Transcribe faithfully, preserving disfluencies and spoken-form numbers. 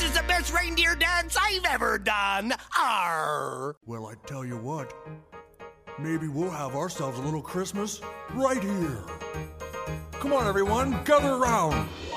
is the best reindeer dance I've ever done. Arr! Well, I tell you what, maybe we'll have ourselves a little Christmas right here. Come on, everyone, gather around.